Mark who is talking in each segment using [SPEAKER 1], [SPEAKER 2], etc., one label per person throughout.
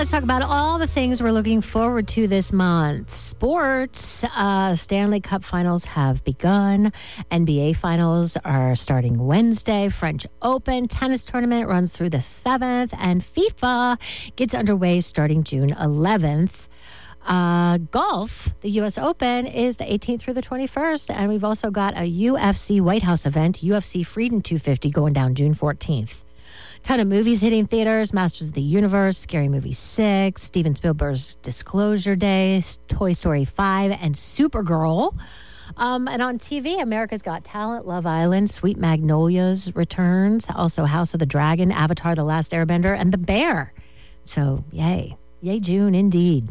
[SPEAKER 1] let's talk about all the things we're looking forward to this month. Sports, Stanley Cup finals have begun. NBA finals are starting Wednesday. French Open tennis tournament runs through the 7th. And FIFA gets underway starting June 11th. Golf, the U.S. Open, is the 18th through the 21st. And we've also got a UFC White House event, UFC Freedom 250, going down June 14th. Ton of movies hitting theaters: Masters of the Universe, Scary Movie 6, Steven Spielberg's Disclosure Day, Toy Story 5, and Supergirl. And on TV, America's Got Talent, Love Island, Sweet Magnolias returns, also House of the Dragon, Avatar: The Last Airbender, and The Bear. So, yay. Yay, June, indeed.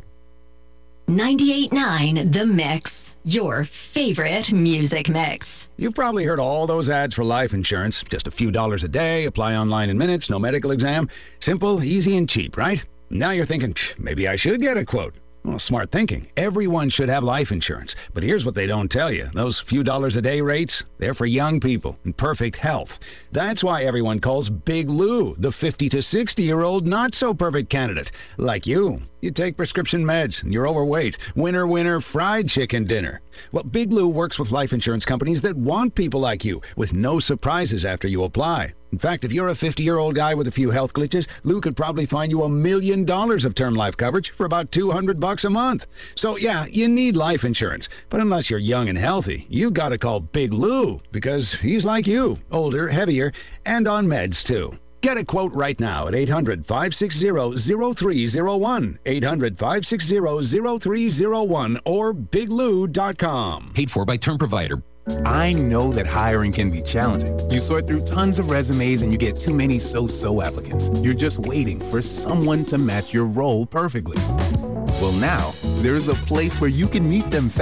[SPEAKER 2] 98.9 The Mix, your favorite music mix.
[SPEAKER 3] You've probably heard all those ads for life insurance. Just a few dollars a day, apply online in minutes, no medical exam. Simple, easy, and cheap, right? Now you're thinking, maybe I should get a quote. Well, smart thinking. Everyone should have life insurance. But here's what they don't tell you. Those few dollars a day rates, they're for young people in perfect health. That's why everyone calls Big Lou the 50 to 60-year-old not-so-perfect candidate. Like you. You take prescription meds, and you're overweight. Winner, winner, fried chicken dinner. Well, Big Lou works with life insurance companies that want people like you, with no surprises after you apply. In fact, if you're a 50-year-old guy with a few health glitches, Lou could probably find you $1 million of term life coverage for about $200 a month. So, yeah, you need life insurance. But unless you're young and healthy, you gotta call Big Lou, because he's like you, older, heavier, and on meds, too. Get a quote right now at 800-560-0301, 800-560-0301, or biglou.com.
[SPEAKER 4] Paid for by Term Provider.
[SPEAKER 5] I know that hiring can be challenging. You sort through tons of resumes and you get too many so-so applicants. You're just waiting for someone to match your role perfectly. Well, now, there's a place where you can meet them fast.